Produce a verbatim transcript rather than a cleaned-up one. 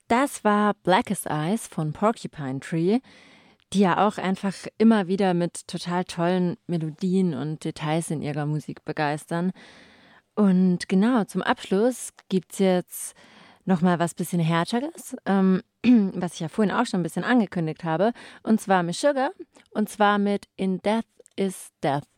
Das war Blackest Eyes von Porcupine Tree, die ja auch einfach immer wieder mit total tollen Melodien und Details in ihrer Musik begeistern. Und genau, zum Abschluss gibt's jetzt noch mal was bisschen Härteres, ähm, was ich ja vorhin auch schon ein bisschen angekündigt habe, und zwar Meshuggah, und zwar mit „In Death Is Death“.